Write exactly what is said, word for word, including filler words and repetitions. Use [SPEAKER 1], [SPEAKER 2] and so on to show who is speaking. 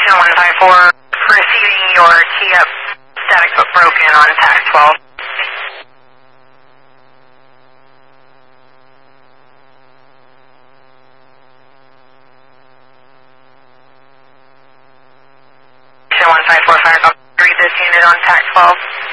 [SPEAKER 1] one five four, receiving your T-up static but broken on tax twelve. one five four, fire call, read this unit on tax twelve.